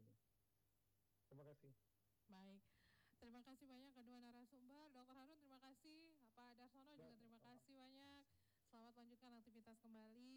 ini. Terima kasih. Baik, terima kasih banyak kedua narasumber. Dr. Harun terima kasih, Pak Darsono juga terima kasih banyak. Selamat lanjutkan aktivitas kembali.